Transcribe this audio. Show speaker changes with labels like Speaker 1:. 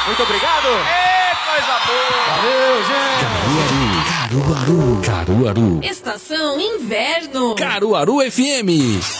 Speaker 1: Muito obrigado.
Speaker 2: Coisa boa.
Speaker 1: Valeu, gente.
Speaker 3: Caruaru.
Speaker 4: Estação Inverno.
Speaker 3: Caruaru FM.